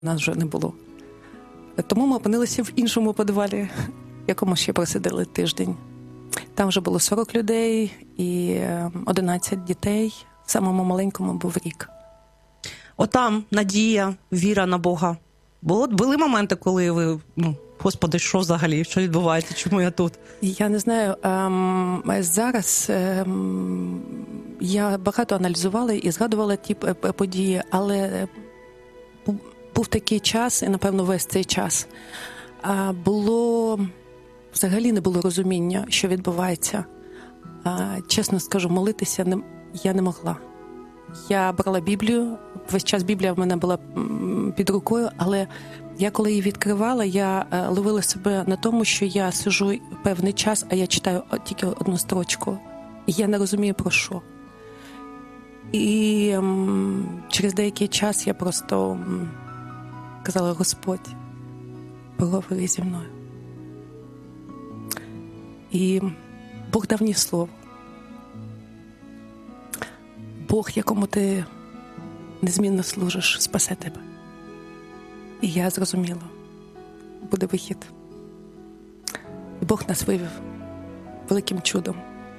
нас вже не було. Тому ми опинилися в іншому підвалі, в якому ще просидили тиждень. Там вже було 40 людей і 11 дітей. Самому маленькому був рік. Отам надія, віра на Бога. Були моменти, коли ви, Господи, що взагалі, що відбувається, чому я тут? Я не знаю, зараз я багато аналізувала і згадувала ті події, але був такий час, і, напевно, весь цей час, взагалі не було розуміння, що відбувається. Чесно скажу, молитися я не могла. Я брала Біблію, весь час Біблія в мене була під рукою, але я коли її відкривала, я ловила себе на тому, що я сиджу певний час, а я читаю тільки одну строчку. І я не розумію, про що. І через деякий час я просто казала: Господь, поговори зі мною. І Бог дав мені слово. Бог, якому ти незмінно служиш, спасе тебе. І я зрозуміла, буде вихід. І Бог нас вивів великим чудом.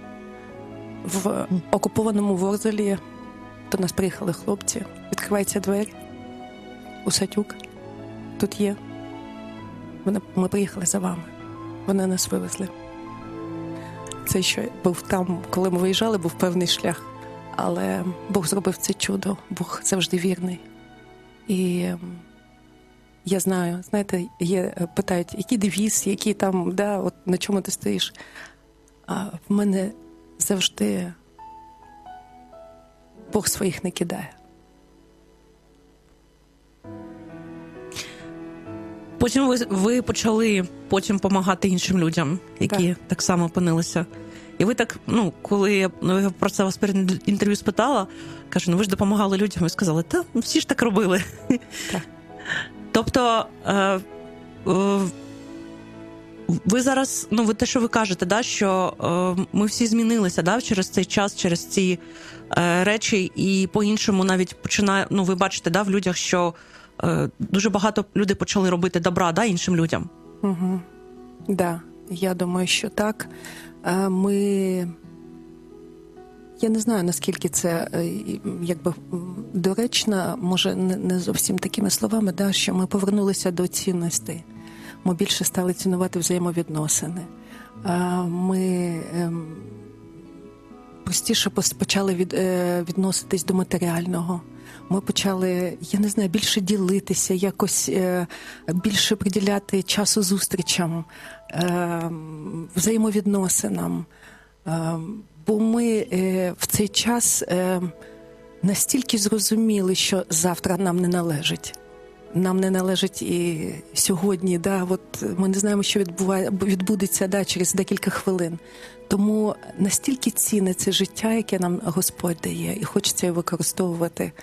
В окупованому Ворзелі до нас приїхали хлопці, відкриваються двері, Усатюк, тут є. Ми приїхали за вами, вони нас вивезли. Це ще був там, коли ми виїжджали, був певний шлях. Але Бог зробив це чудо, Бог завжди вірний. І я знаю, знаєте, питають, який девіз, який там, от на чому ти стоїш. А в мене завжди Бог своїх не кидає. Потім ви почали допомагати іншим людям, які так само опинилися. І ви так, коли я про це вас перед інтерв'ю спитала, кажу, ви ж допомагали людям, ви сказали, всі ж так робили. Так. Тобто, ви зараз, ви те, що ви кажете, що ми всі змінилися через цей час, через ці речі, і по-іншому навіть ви бачите в людях, що дуже багато людей почали робити добра іншим людям. Угу. Да, я думаю, що так. Я не знаю, наскільки це доречно, може не зовсім такими словами, що ми повернулися до цінностей. Ми більше стали цінувати взаємовідносини. Ми простіше почали відноситись до матеріального. Ми почали, більше ділитися, якось більше приділяти часу зустрічам, взаємовідносинам. Бо ми в цей час настільки зрозуміли, що завтра нам не належить. Нам не належить і сьогодні. Ми не знаємо, що відбудеться через декілька хвилин. Тому настільки цінне це життя, яке нам Господь дає, і хочеться його використовувати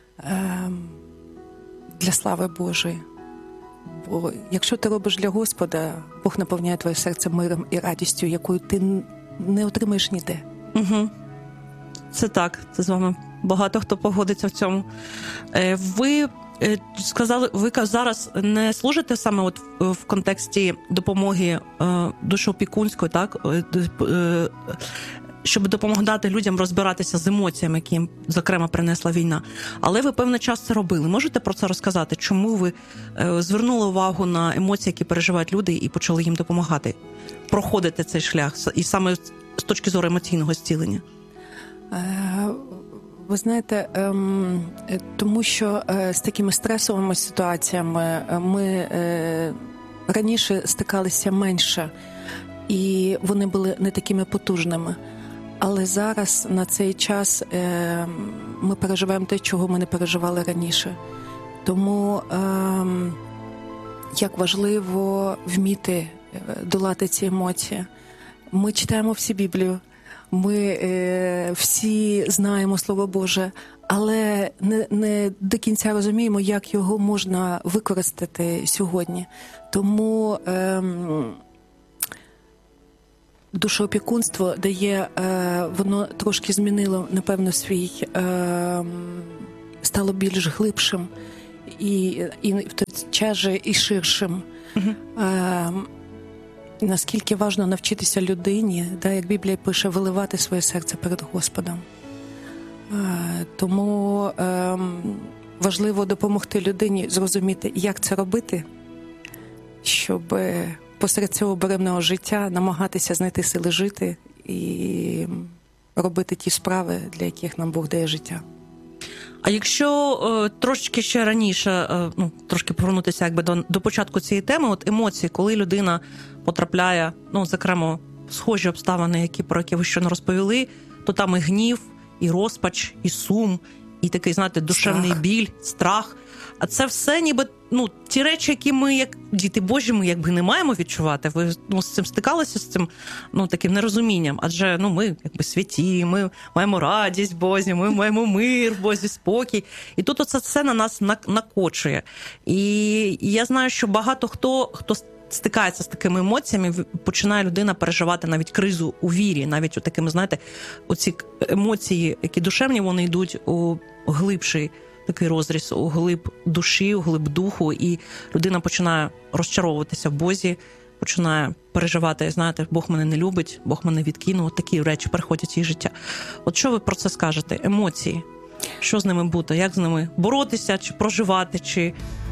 для слави Божої. Бо якщо ти робиш для Господа, Бог наповняє твоє серце миром і радістю, якою ти не отримаєш ніде. Угу. Це так, це з вами багато хто погодиться в цьому. Ви сказали, ви зараз не служите саме в контексті допомоги душоопікунської, щоб допомагати людям розбиратися з емоціями, які їм, зокрема, принесла війна. Але ви певний час це робили. Можете про це розказати? Чому ви звернули увагу на емоції, які переживають люди, і почали їм допомагати проходити цей шлях, і саме з точки зору емоційного зцілення? Ви знаєте, тому що з такими стресовими ситуаціями ми раніше стикалися менше, і вони були не такими потужними. Але зараз, на цей час, ми переживаємо те, чого ми не переживали раніше. Тому як важливо вміти долати ці емоції. Ми читаємо всі Біблію, ми всі знаємо Слово Боже, але не до кінця розуміємо, як його можна використати сьогодні. Тому душоопікунство дає, воно трошки змінило, напевно, стало більш глибшим. і в той час же і ширшим. Наскільки важливо навчитися людині, як Біблія пише, виливати своє серце перед Господом. Тому важливо допомогти людині зрозуміти, як це робити, щоб посеред цього буремного життя намагатися знайти сили жити і робити ті справи, для яких нам Бог дає життя. А якщо трошки ще раніше, трошки повернутися до початку цієї теми, от емоції, коли людина потрапляє, зокрема, схожі обставини, про які ви щойно розповіли, то там і гнів, і розпач, і сум, і такий, знаєте, душевний біль, страх. А це все ніби, ті речі, які ми, як діти Божі, ми не маємо відчувати. Ви з цим стикалися, з цим таким нерозумінням? Адже ми святі, ми маємо радість в Бозі, ми маємо мир в Бозі, спокій. І тут оце все на нас накочує. І я знаю, що багато хто стикається з такими емоціями, починає людина переживати навіть кризу у вірі, навіть такими, знаєте, оці емоції, які душевні, вони йдуть у глибший такий розріз, у глиб душі, у глиб духу, і людина починає розчаровуватися в Бозі, починає переживати, знаєте, Бог мене не любить, Бог мене відкинув, такі речі приходять в її життя. От що ви про це скажете? Емоції? Що з ними бути? Як з ними боротися, чи проживати, чи...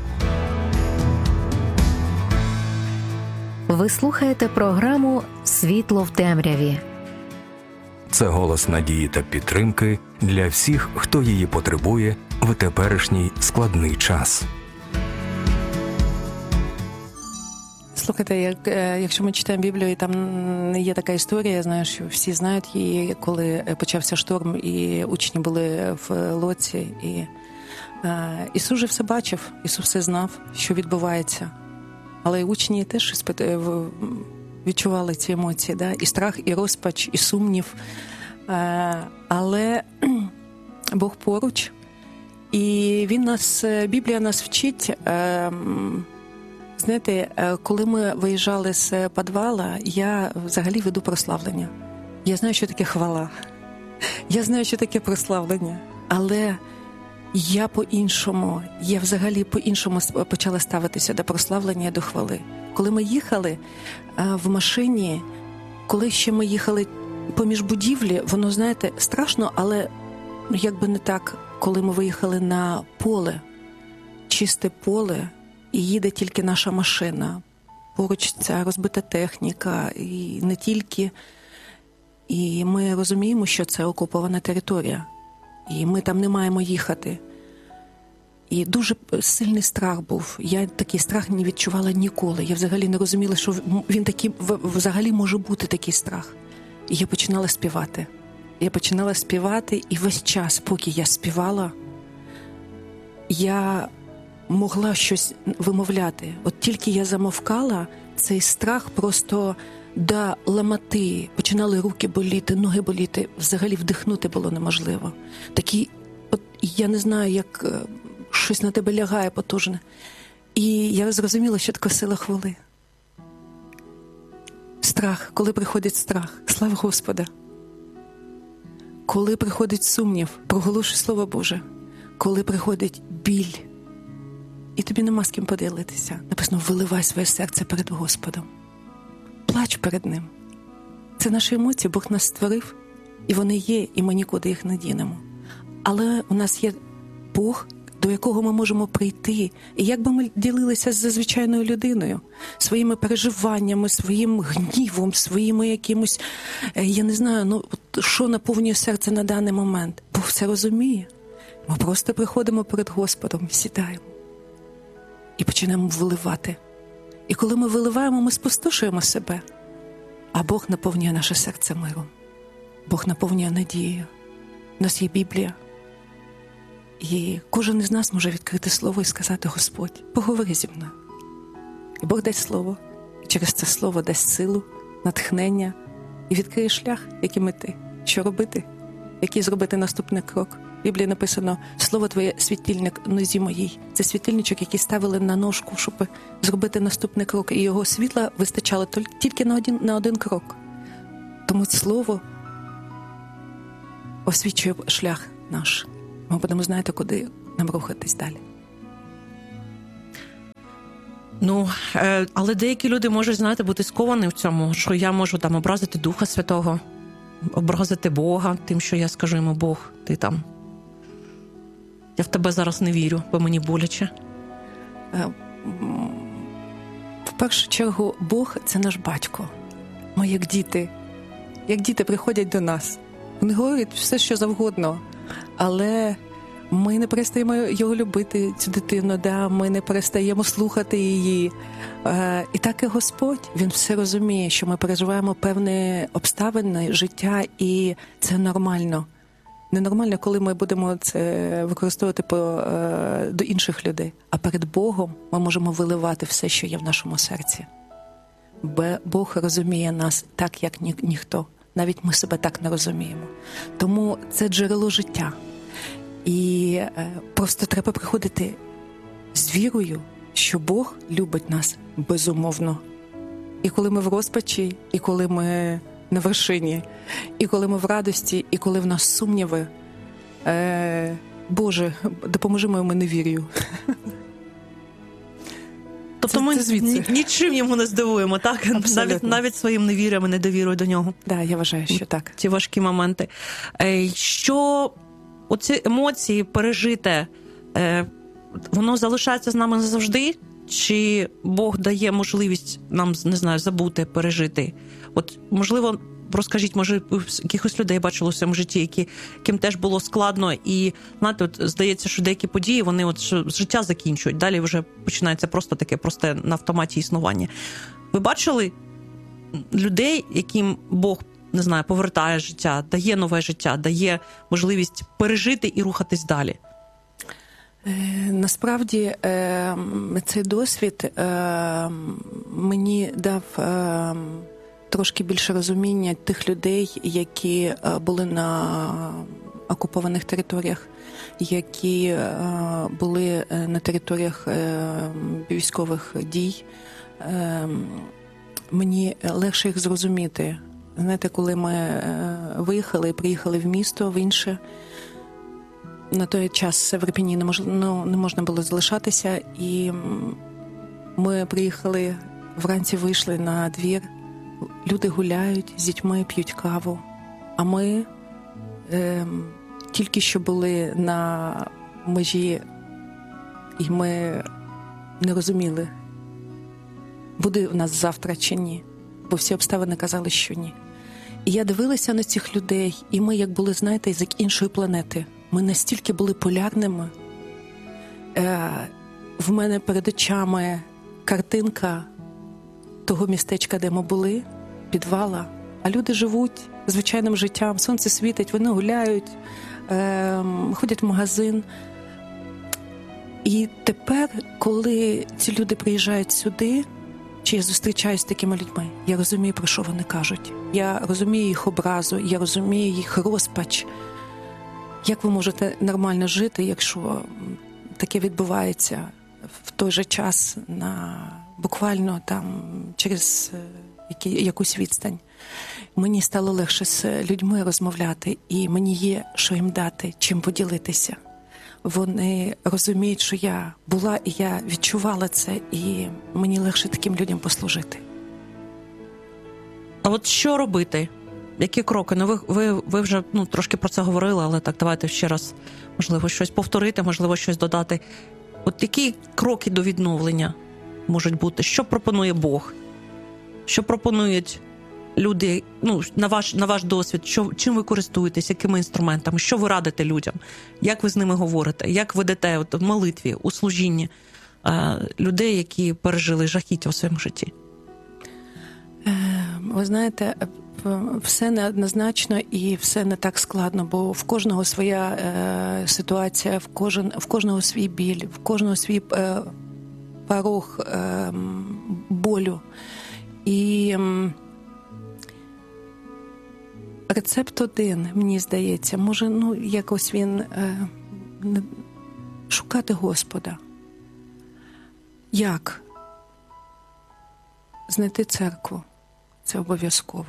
Ви слухаєте програму «Світло в темряві». Це голос надії та підтримки для всіх, хто її потребує в теперішній складний час. Слухайте, якщо ми читаємо Біблію, і там є така історія, я знаю, що всі знають її, коли почався шторм, і учні були в лодці, і Ісус же все бачив, Ісус все знав, що відбувається. Але і учні теж відчували ці емоції, і страх, і розпач, і сумнів. Але Бог поруч, і Біблія нас вчить. Знаєте, коли ми виїжджали з підвала, я взагалі веду прославлення. Я знаю, що таке хвала. Я знаю, що таке прославлення. Але я взагалі по-іншому почала ставитися до прославлення, до хвали. Коли ми їхали в машині, коли ще ми їхали поміж будівлі, воно, знаєте, страшно, але якби не так, коли ми виїхали на поле, чисте поле, і їде тільки наша машина. Поруч ця розбита техніка, і не тільки. І ми розуміємо, що це окупована територія. І ми там не маємо їхати. І дуже сильний страх був. Я такий страх не відчувала ніколи. Я взагалі не розуміла, що він такий, взагалі може бути такий страх. І я починала співати. І весь час, поки я співала, я могла щось вимовляти. От тільки я замовкала, цей страх просто до ламати. Починали руки боліти, ноги боліти. Взагалі вдихнути було неможливо. Такий, от я не знаю, як щось на тебе лягає потужне. І я зрозуміла, що таке сила хвали. Страх, коли приходить страх, слава Господа. Коли приходить сумнів, проголошуй Слово Боже. Коли приходить біль, і тобі нема з ким поділитися. Написано, виливай своє серце перед Господом. Плач перед Ним. Це наші емоції, Бог нас створив, і вони є, і ми нікуди їх не дінемо. Але у нас є Бог, до якого ми можемо прийти. І як би ми ділилися з звичайною людиною, своїми переживаннями, своїм гнівом, своїми якимось, я не знаю, що наповнює серце на даний момент. Бог все розуміє. Ми просто приходимо перед Господом, сідаємо і починаємо виливати. І коли ми виливаємо, ми спустошуємо себе. А Бог наповнює наше серце миром. Бог наповнює надією. У нас є Біблія. І кожен із нас може відкрити слово і сказати: Господь, поговори зі мною. І Бог дасть слово. І через це слово дасть силу, натхнення і відкриє шлях, яким іти. Що робити? Який зробити наступний крок? В Біблії написано: слово твоє світильник нозі моїй. Це світильничок, який ставили на ножку, щоб зробити наступний крок. І його світла вистачало тільки на один крок. Тому слово освічує шлях наш. Ми будемо знати, куди нам рухатись далі. Ну, але деякі люди можуть, знаєте, бути сковані в цьому, що я можу там образити Духа Святого, образити Бога тим, що я скажу йому: Бог, ти там, я в тебе зараз не вірю, бо мені боляче. В першу чергу, Бог – це наш батько. Ми як діти. Як діти приходять до нас. Вони говорять все, що завгодно. Але ми не перестаємо його любити, цю дитину, да? Ми не перестаємо слухати її. І так і Господь, Він все розуміє, що ми переживаємо певні обставини життя, і це нормально. Ненормально, коли ми будемо це використовувати до інших людей. А перед Богом ми можемо виливати все, що є в нашому серці. Бог розуміє нас так, як ніхто. Навіть ми себе так не розуміємо. Тому це джерело життя. І просто треба приходити з вірою, що Бог любить нас безумовно. І коли ми в розпачі, і коли ми на вершині, і коли ми в радості, і коли в нас сумніви, Боже, допоможи моєму невір'ю. Тобто ми нічим йому не здивуємо, так? Навіть своїм невір'ям і недовірою до нього. Так, я вважаю, що так. Ці важкі моменти. Що оці емоції пережите, воно залишається з нами завжди? Чи Бог дає можливість нам, не знаю, забути, пережити? От, можливо, розкажіть, може, якихось людей бачили у своєму житті, яким теж було складно, і, знаєте, от, здається, що деякі події, вони от життя закінчують, далі вже починається просто таке просте на автоматі існування. Ви бачили людей, яким Бог, не знаю, повертає життя, дає нове життя, дає можливість пережити і рухатись далі? Насправді, цей досвід мені дав трошки більше розуміння тих людей, які були на окупованих територіях, які були на територіях військових дій. Мені легше їх зрозуміти. Знаєте, коли ми виїхали і приїхали в місто, в інше, на той час в Ірпені не можна було залишатися, і ми приїхали, вранці вийшли на двір, люди гуляють з дітьми, п'ють каву, а ми тільки що були на межі, і ми не розуміли, буде у нас завтра чи ні, бо всі обставини казали, що ні. І я дивилася на цих людей, і ми як були, знаєте, з іншої планети. Ми настільки були полярними. В мене перед очами картинка того містечка, де ми були, підвала. А люди живуть звичайним життям, сонце світить, вони гуляють, ходять в магазин. І тепер, коли ці люди приїжджають сюди, чи я зустрічаюся з такими людьми, я розумію, про що вони кажуть. Я розумію їх образу, я розумію їх розпач. Як ви можете нормально жити, якщо таке відбувається в той же час, буквально там через якусь відстань? Мені стало легше з людьми розмовляти, і мені є, що їм дати, чим поділитися. Вони розуміють, що я була, і я відчувала це, і мені легше таким людям послужити. А от що робити? Які кроки? Ну, ви вже трошки про це говорили, але так, давайте ще раз, можливо, щось повторити, можливо, щось додати. От які кроки до відновлення можуть бути? Що пропонує Бог? Що пропонують люди, на ваш досвід? Чим ви користуєтесь, якими інструментами? Що ви радите людям? Як ви з ними говорите? Як ведете в молитві, у служінні людей, які пережили жахіття у своєму житті? Ви знаєте, все неоднозначно і все не так складно, бо в кожного своя ситуація, в кожного свій біль, в кожного свій порог болю. І рецепт один, мені здається, може, якось він шукати Господа. Як? Знайти церкву. Це обов'язково.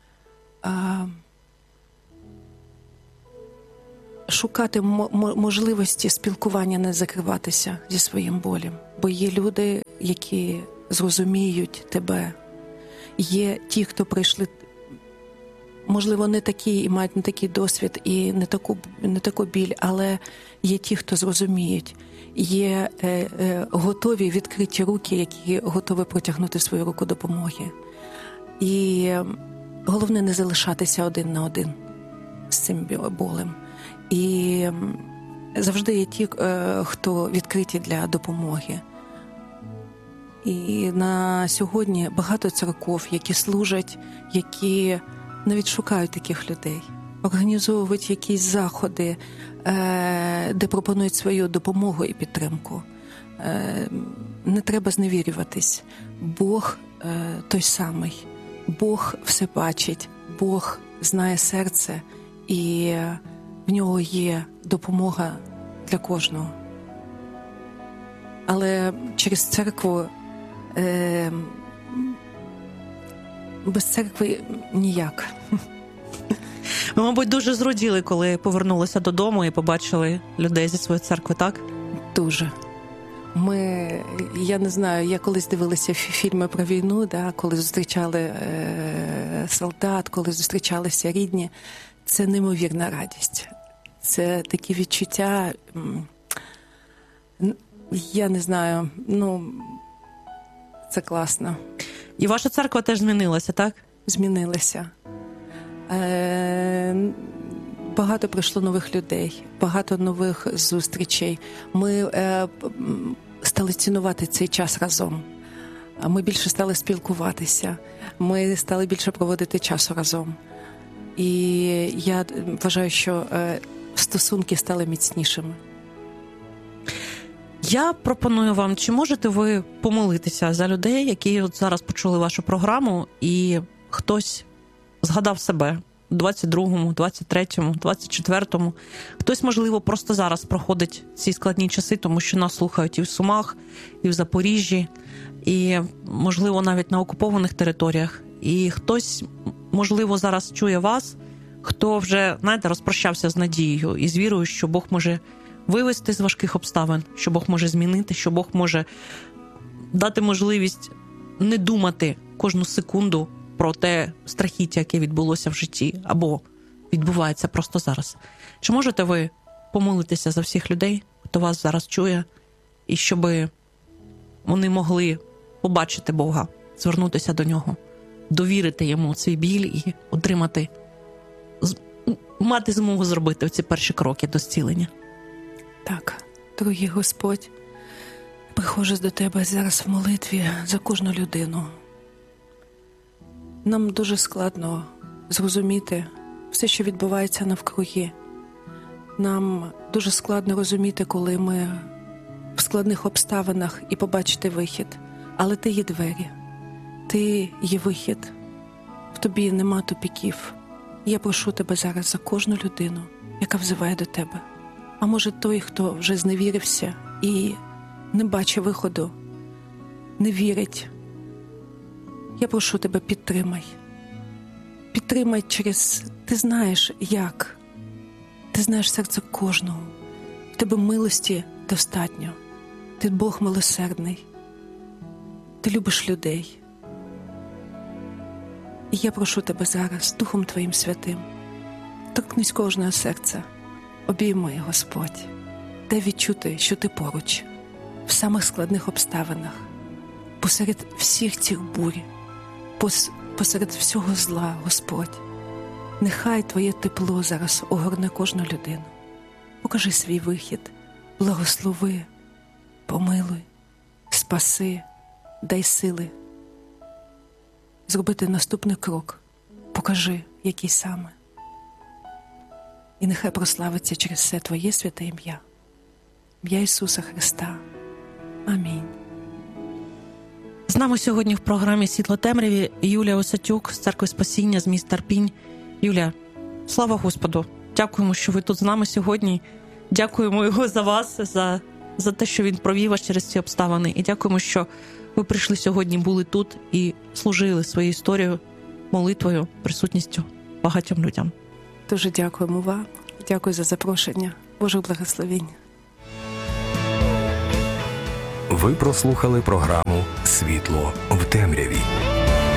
Шукати можливості спілкування, не закриватися зі своїм болем. Бо є люди, які зрозуміють тебе. Є ті, хто прийшли, можливо, не такі і мають не такий досвід і не таку біль, але є ті, хто зрозуміють. Є готові відкриті руки, які готові протягнути свою руку допомоги. І головне не залишатися один на один з цим болем. І завжди є ті, хто відкриті для допомоги. І на сьогодні багато церков, які служать, які навіть шукають таких людей, організовують якісь заходи, де пропонують свою допомогу і підтримку. Не треба зневірюватись. Бог той самий. Бог все бачить, Бог знає серце, і в нього є допомога для кожного. Але через церкву, без церкви ніяк. Ви, мабуть, дуже зраділи, коли повернулися додому і побачили людей зі своєї церкви, так? Дуже. Я не знаю, я колись дивилася фільми про війну, коли зустрічали солдат, коли зустрічалися рідні. Це неймовірна радість. Це такі відчуття, я не знаю, це класно. І ваша церква теж змінилася, так? Змінилася. Багато прийшло нових людей, багато нових зустрічей. Ми стали цінувати цей час разом. Ми більше стали спілкуватися. Ми стали більше проводити часу разом. І я вважаю, що стосунки стали міцнішими. Я пропоную вам, чи можете ви помолитися за людей, які от зараз почули вашу програму, і хтось згадав себе у 22-му, 23-му, 24-му. Хтось, можливо, просто зараз проходить ці складні часи, тому що нас слухають і в Сумах, і в Запоріжжі, і, можливо, навіть на окупованих територіях. І хтось, можливо, зараз чує вас, хто вже, розпрощався з надією і з вірою, що Бог може вивести з важких обставин, що Бог може змінити, що Бог може дати можливість не думати кожну секунду про те страхіття, яке відбулося в житті, або відбувається просто зараз. Чи можете ви помолитися за всіх людей, хто вас зараз чує, і щоб вони могли побачити Бога, звернутися до Нього, довірити Йому цей біль і отримати, мати змогу зробити ці перші кроки до зцілення? Так, дорогий Господь, приходжу до Тебе зараз в молитві за кожну людину. Нам дуже складно зрозуміти все, що відбувається навкруги. Нам дуже складно розуміти, коли ми в складних обставинах, і побачити вихід. Але Ти є двері, Ти є вихід, в Тобі нема тупіків. Я прошу Тебе зараз за кожну людину, яка взиває до Тебе. А може той, хто вже зневірився і не бачить виходу, не вірить. Я прошу Тебе, підтримай. Підтримай через... Ти знаєш, як. Ти знаєш серце кожного. В Тебе милості достатньо. Ти Бог милосердний. Ти любиш людей. І я прошу Тебе зараз, Духом Твоїм Святим, торкнись кожного серця. Обійми, Господь, дай відчути, що Ти поруч, в самих складних обставинах, посеред всіх цих бурь, посеред всього зла, Господь. Нехай Твоє тепло зараз огорне кожну людину. Покажи свій вихід, благослови, помилуй, спаси, дай сили зробити наступний крок. Покажи, який саме. І нехай прославиться через все Твоє святе ім'я. Ім'я Ісуса Христа. Амінь. З нами сьогодні в програмі «Світло темряві» Юлія Осатюк з Церкви Спасіння, з міста Ірпінь. Юлія, слава Господу! Дякуємо, що ви тут з нами сьогодні. Дякуємо Його за вас, за те, що Він провів вас через ці обставини. І дякуємо, що ви прийшли сьогодні, були тут і служили своєю історією, молитвою, присутністю багатьом людям. Дуже дякуємо вам. Дякую за запрошення. Божих благословінь. Ви прослухали програму «Світло в темряві».